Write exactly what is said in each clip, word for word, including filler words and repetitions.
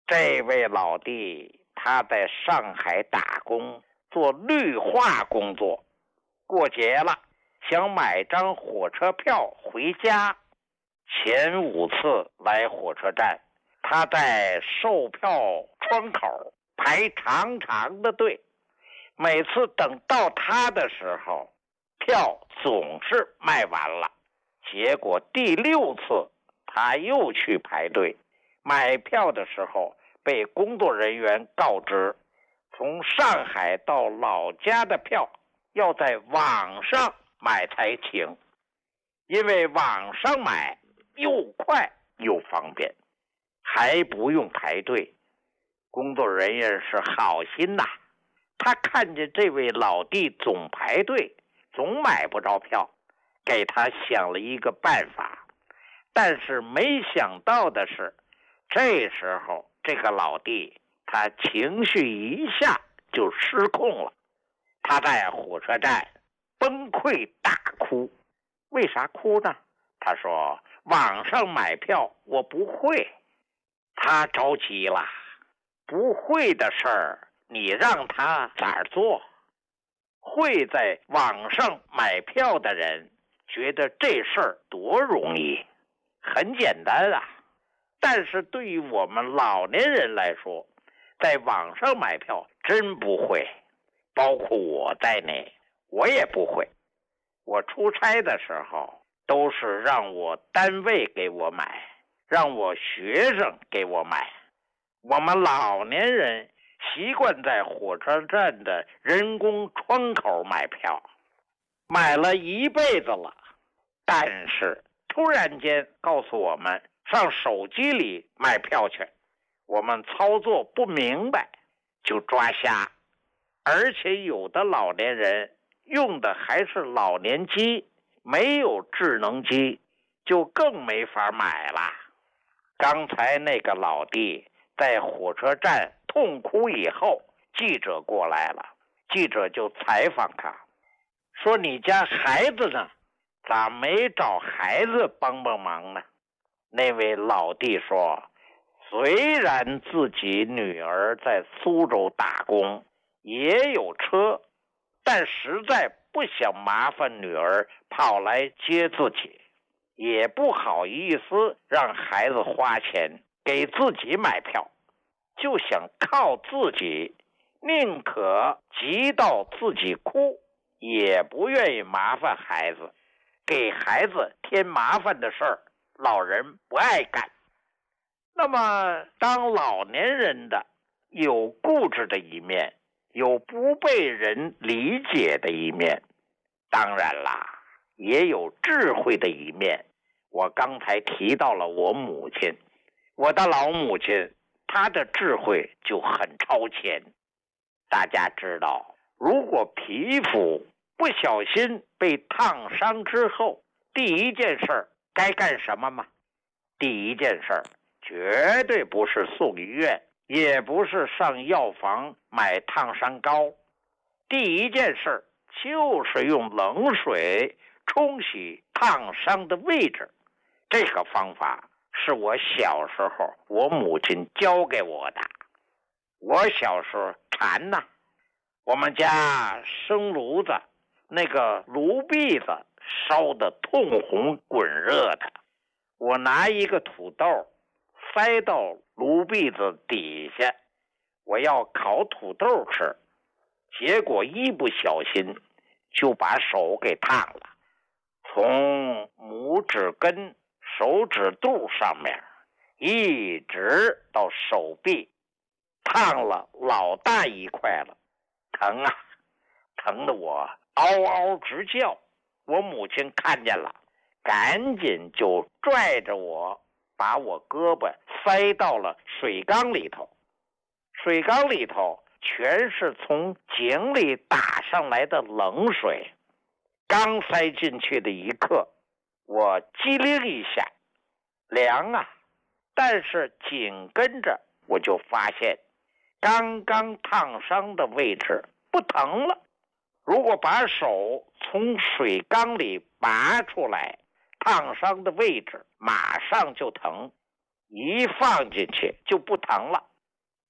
这位老弟他在上海打工，做绿化工作，过节了想买张火车票回家。前五次来火车站，他在售票窗口排长长的队，每次等到他的时候，票总是卖完了。结果第六次他又去排队买票的时候，被工作人员告知，从上海到老家的票要在网上买才行，因为网上买又快又方便，还不用排队。工作人员是好心呐，他看见这位老弟总排队，总买不着票，给他想了一个办法。但是没想到的是，这时候这个老弟他情绪一下就失控了，他在火车站崩溃大哭。为啥哭呢？他说网上买票我不会。他着急了，不会的事儿你让他咋儿做？会在网上买票的人觉得这事儿多容易，很简单啊。但是对于我们老年人来说，在网上买票真不会，包括我在内，我也不会。我出差的时候都是让我单位给我买，让我学生给我买。我们老年人习惯在火车站的人工窗口买票，买了一辈子了，但是突然间告诉我们上手机里买票去，我们操作不明白就抓瞎，而且有的老年人用的还是老年机，没有智能机，就更没法买了。刚才那个老弟在火车站痛哭以后，记者过来了，记者就采访他，说你家孩子呢？咋没找孩子帮帮忙呢？那位老弟说，虽然自己女儿在苏州打工，也有车，但实在不想麻烦女儿跑来接自己，也不好意思让孩子花钱给自己买票，就想靠自己，宁可急到自己哭，也不愿意麻烦孩子。给孩子添麻烦的事儿，老人不爱干。那么当老年人的有固执的一面，有不被人理解的一面，当然啦，也有智慧的一面。我刚才提到了我母亲，我的老母亲，她的智慧就很超前。大家知道，如果皮肤不小心被烫伤之后，第一件事该干什么吗？第一件事绝对不是送医院，也不是上药房买烫伤膏，第一件事就是用冷水冲洗烫伤的位置。这个方法是我小时候我母亲教给我的。我小时候馋呐，我们家生炉子，那个炉篦子烧得通红滚热的，我拿一个土豆塞到炉篦子底下，我要烤土豆吃，结果一不小心就把手给烫了，从拇指根手指肚上面一直到手臂，烫了老大一块了，疼啊，疼得我嗷嗷直叫。我母亲看见了，赶紧就拽着我，把我胳膊塞到了水缸里头。水缸里头全是从井里打上来的冷水，刚塞进去的一刻，我机灵一下，凉啊！但是紧跟着我就发现，刚刚烫伤的位置不疼了。如果把手从水缸里拔出来，烫伤的位置马上就疼，一放进去就不疼了。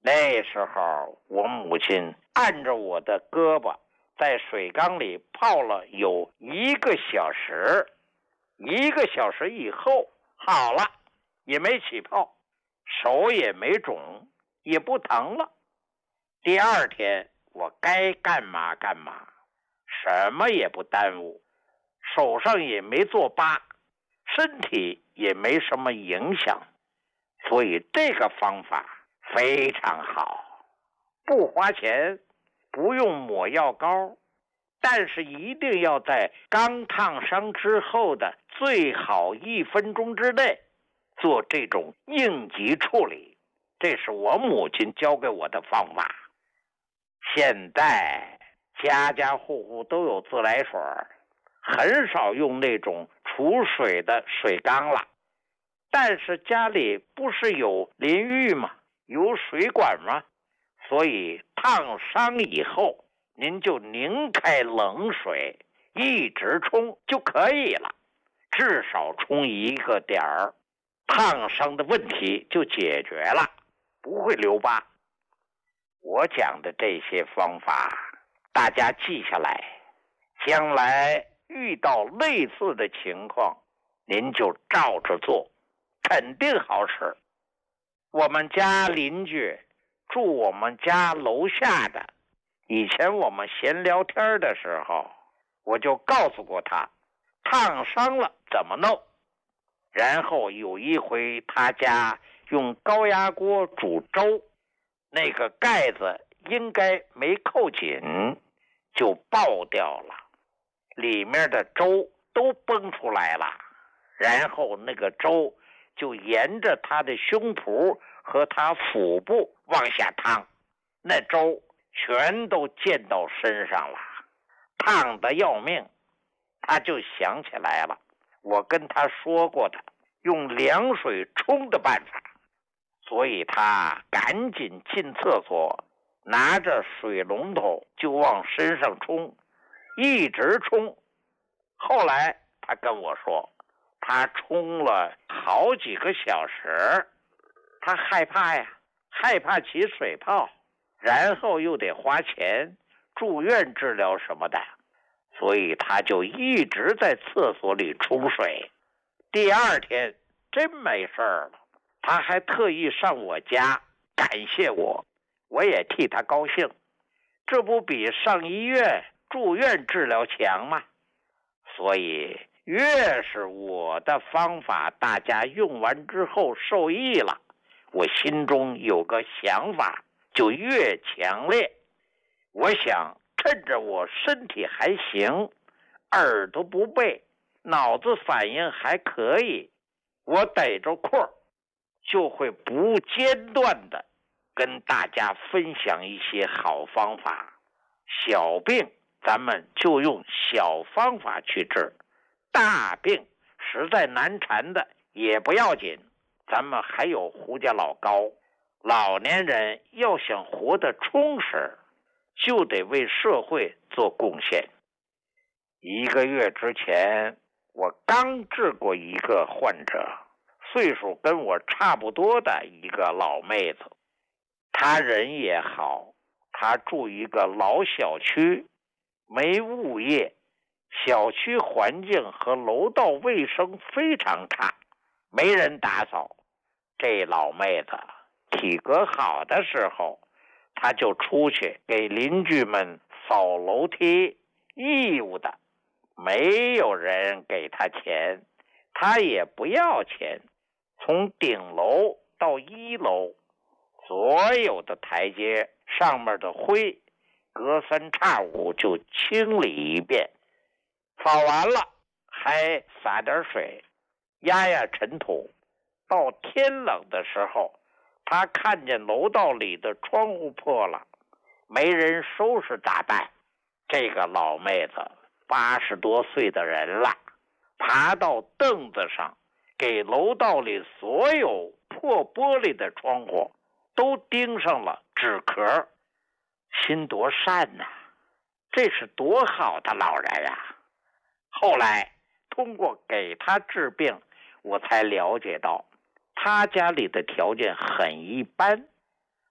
那时候我母亲按着我的胳膊在水缸里泡了有一个小时，一个小时以后好了，也没起泡，手也没肿，也不疼了。第二天我该干嘛干嘛，什么也不耽误，手上也没做疤，身体也没什么影响，所以这个方法非常好，不花钱，不用抹药膏，但是一定要在刚烫伤之后的最好一分钟之内做这种应急处理，这是我母亲教给我的方法。现在家家户户都有自来水，很少用那种储水的水缸了。但是家里不是有淋浴吗？有水管吗？所以烫伤以后，您就拧开冷水，一直冲就可以了，至少冲一个点儿，烫伤的问题就解决了，不会留疤。我讲的这些方法，大家记下来，将来遇到类似的情况，您就照着做，肯定好使。我们家邻居住我们家楼下的，以前我们闲聊天的时候，我就告诉过他，烫伤了怎么弄。然后有一回他家用高压锅煮粥，那个盖子应该没扣紧，就爆掉了，里面的粥都崩出来了，然后那个粥就沿着他的胸脯和他腹部往下烫，那粥全都溅到身上了，烫得要命。他就想起来了，我跟他说过的用凉水冲的办法，所以他赶紧进厕所，拿着水龙头就往身上冲，一直冲。后来他跟我说，他冲了好几个小时，他害怕呀，害怕起水泡，然后又得花钱住院治疗什么的，所以他就一直在厕所里冲水。第二天真没事了，他还特意上我家感谢我，我也替他高兴，这不比上医院住院治疗强吗？所以越是我的方法大家用完之后受益了，我心中有个想法就越强烈。我想趁着我身体还行，耳朵不背，脑子反应还可以，我逮着空就会不间断的跟大家分享一些好方法。小病咱们就用小方法去治，大病实在难缠的也不要紧，咱们还有胡家老高。老年人要想活得充实，就得为社会做贡献。一个月之前，我刚治过一个患者，岁数跟我差不多的一个老妹子，她人也好，她住一个老小区，没物业，小区环境和楼道卫生非常差，没人打扫。这老妹子体格好的时候，她就出去给邻居们扫楼梯，义务的，没有人给她钱，她也不要钱。从顶楼到一楼，所有的台阶上面的灰隔三差五就清理一遍，扫完了还洒点水压压尘土。到天冷的时候，他看见楼道里的窗户破了，没人收拾咋办？这个老妹子八十多岁的人了，爬到凳子上，给楼道里所有破玻璃的窗户都钉上了纸壳，心多善呐、啊！这是多好的老人啊！后来通过给他治病，我才了解到他家里的条件很一般，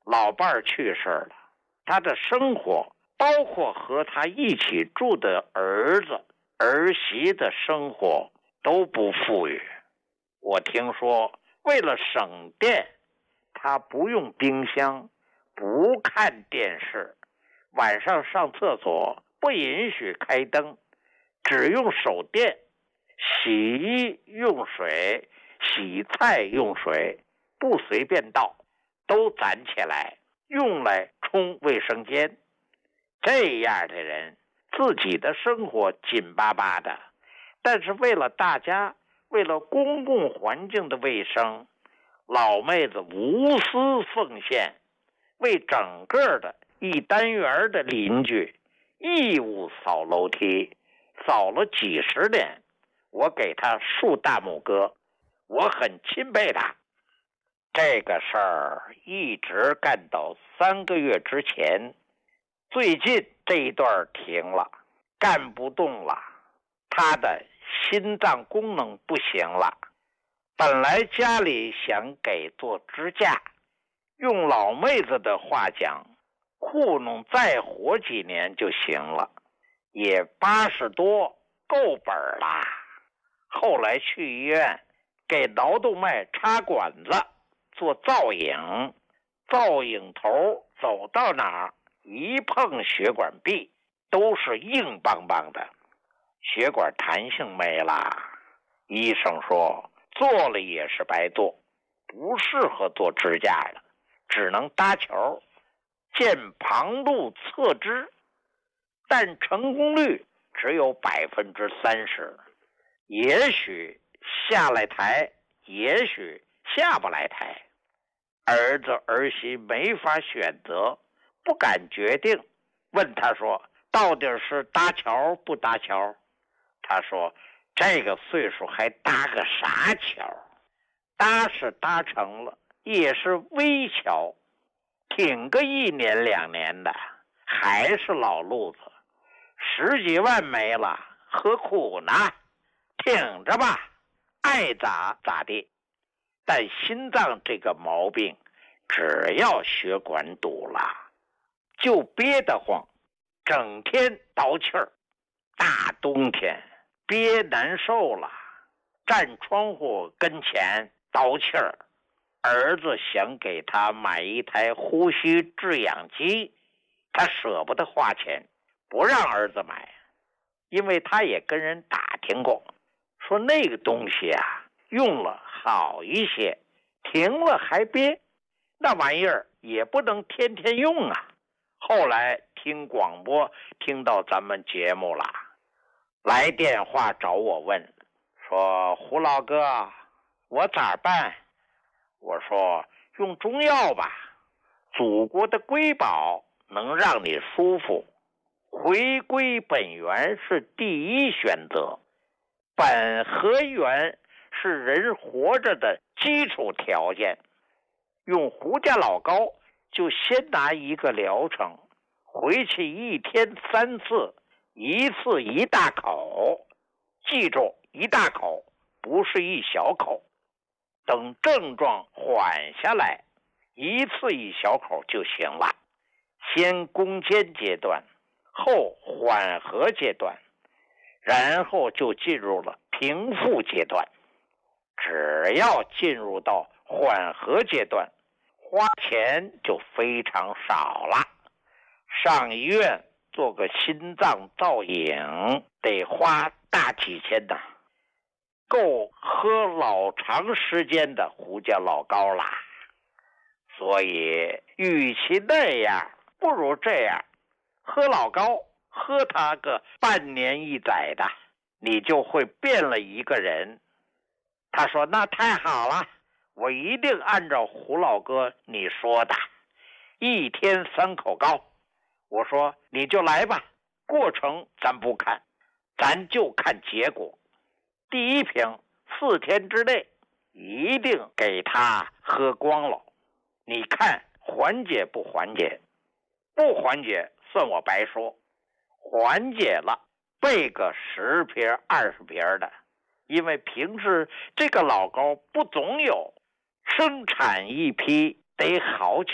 老伴儿去世了，他的生活包括和他一起住的儿子儿媳的生活都不富裕。我听说为了省电，他不用冰箱，不看电视，晚上上厕所不允许开灯，只用手电，洗衣用水，洗菜用水不随便倒，都攒起来用来冲卫生间。这样的人自己的生活紧巴巴的，但是为了大家，为了公共环境的卫生，老妹子无私奉献，为整个的一单元的邻居义务扫楼梯，扫了几十年。我给他竖大拇哥，我很钦佩他。这个事儿一直干到三个月之前，最近这一段停了，干不动了，他的心脏功能不行了。本来家里想给做支架，用老妹子的话讲，糊弄再活几年就行了，也八十多够本了。后来去医院给脑动脉插管子做造影，造影头走到哪儿一碰血管壁都是硬邦邦的，血管弹性没了。医生说做了也是白做，不适合做支架了，只能搭桥，见旁路侧支，但成功率只有百分之三十。也许下来台，也许下不来台。儿子儿媳没法选择，不敢决定，问他说到底是搭桥不搭桥？他说这个岁数还搭个啥桥？搭是搭成了，也是微桥，挺个一年两年的还是老路子，十几万没了何苦呢？挺着吧，爱咋咋地。但心脏这个毛病，只要血管堵了就憋得慌，整天倒气儿，大冬天憋难受了，站窗户跟前倒气儿。儿子想给他买一台呼吸制氧机，他舍不得花钱，不让儿子买，因为他也跟人打听过，说那个东西啊用了好一些，停了还憋，那玩意儿也不能天天用啊。后来听广播听到咱们节目了，来电话找我问，说胡老哥我咋办？我说用中药吧，祖国的瑰宝能让你舒服，回归本源是第一选择，本和源是人活着的基础条件。用胡家老膏就先拿一个疗程，回去一天三次，一次一大口，记住一大口，不是一小口。等症状缓下来，一次一小口就行了。先攻坚阶段，后缓和阶段，然后就进入了平复阶段。只要进入到缓和阶段，花钱就非常少了。上医院做个心脏造影得花大几千呢，够喝老长时间的胡家老膏啦。所以与其那样，不如这样，喝老膏，喝它个半年一载的，你就会变了一个人。他说那太好了，我一定按照胡老哥你说的，一天三口膏。我说你就来吧，过程咱不看，咱就看结果。第一瓶四天之内一定给他喝光了，你看缓解不缓解？不缓解算我白说，缓解了备个十瓶二十瓶的，因为平时这个老膏不总有，生产一批得好几